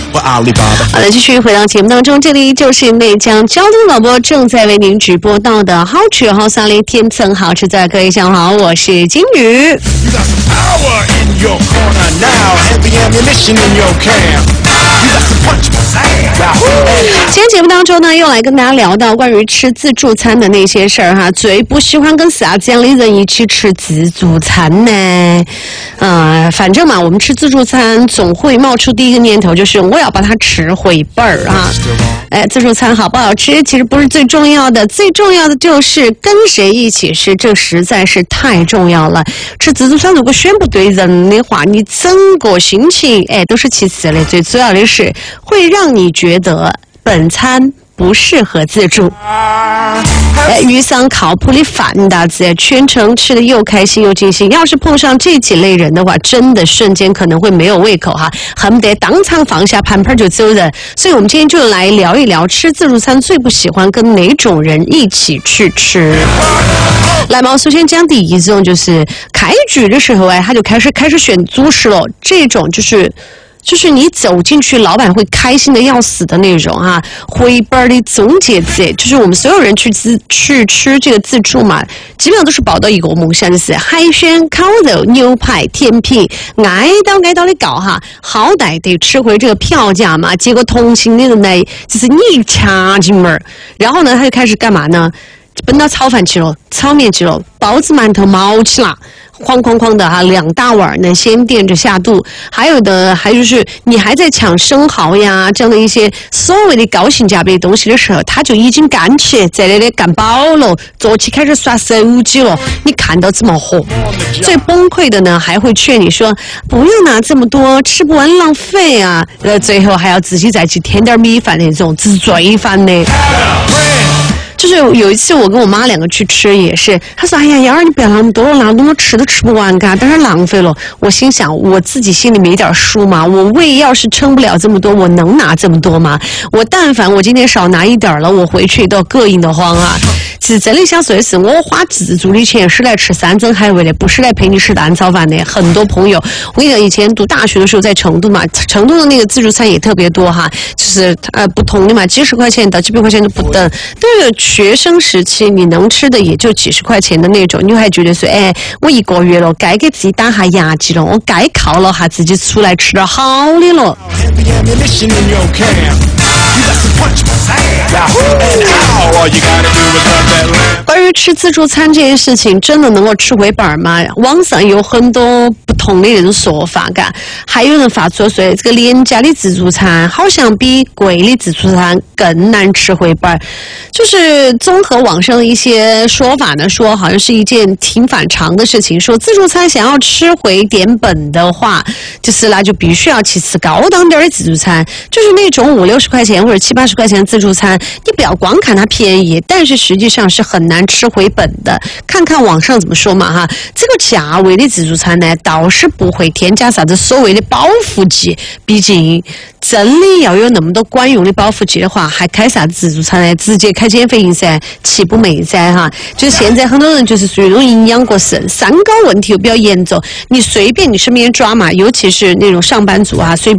好了，继续回到节目当中，这里就是内江交通广播正在为您直播到的好吃好沙梨天层好吃在，各位下午好，我是金鱼。今天节目当中呢，又来跟大家聊到关于吃自助餐的那些事儿哈。最不喜欢跟啥子样的人一起吃自助餐呢？反正嘛，我们吃自助餐总会冒出第一个念头，就是我要把它吃回本儿啊。自助餐好不好吃，其实不是最重要的，最重要的就是跟谁一起吃，这实在是太重要了。吃自助餐如果选不对人的话，你整个心情都是其次的，最主要的是会让你觉得本餐不适合自助。遇上靠谱的饭搭子，全程吃的又开心又尽兴。要是碰上这几类人的话，真的瞬间可能会没有胃口哈，恨不得当场放下盘盘就走人。所以我们今天就来聊一聊吃自助餐最不喜欢跟哪种人一起去吃。来嘛，首先讲第一种，就是开局的时候他就开始选主食了，这种就是你走进去，老板会开心的要死的那种哈。回本的总结者，就是我们所有人去吃这个自助嘛，基本上都是抱到一个梦想，就是海鲜、烤肉、牛排、甜品，挨到的搞哈，好歹得吃回这个票价嘛。结果同行的人呢，就是你一掐进门，然后呢，他就开始干嘛呢？奔到炒饭去了，炒面去了，包子馒头毛起了。哐哐哐的哈，2大碗呢，先垫着下肚。还就是你还在抢生蚝呀，这样的一些所谓的高性价比的东西的时候，他就已经干起在那里干饱了，坐起开始刷手机了。你看到这么火，最崩溃的呢，还会劝你说不用拿这么多，吃不完浪费啊。最后还要自己再去添点米饭那种，这是最烦的。就是有一次我跟我妈2个去吃，也是她说哎呀瑶儿你不要那么多了，那么吃都吃不完嘎，当然浪费了。我心想我自己心里没点数嘛，我胃要是撑不了这么多，我能拿这么多吗？我但凡我今天少拿一点了，我回去都膈应得慌啊。其实真的想说的是，我花自助的钱是来吃山珍海味的，不是来陪你吃蛋炒饭的。很多朋友，我跟你讲，以前读大学的时候在成都嘛，成都的那个自助餐也特别多哈，就是不同的嘛，几十块钱到几百块钱都不等。对于学生时期，你能吃的也就几十块钱的那种，你还觉得说，我1个月了，该给自己打下牙祭了，我该犒劳下自己出来吃点好的了。关于吃自助餐这件事情，真的能够吃回本吗？网上有很多不同的那种说法感，还有人发出说这个廉价的自助餐好像比贵的自助餐更难吃回本。就是综合网上的一些说法呢，说好像是一件挺反常的事情，说自助餐想要吃回点本的话，就是那就必须要去吃高档点的自助餐，就是那种50、60块钱或者70、80块钱的自助餐，你不要光看它便宜，但是实际上是很难吃回本的。看看网上怎么说嘛哈，这个价位的自助餐呢，倒是不会添加啥子所谓的保护剂，毕竟真的要有那么多管用的保护剂的话，还开啥自助餐呢？直接开减肥营噻，岂不美哉哈？就是现在很多人就是属于那种营养过剩，三高问题又比较严重，你随便你身边抓嘛，尤其是那种上班族啊，随便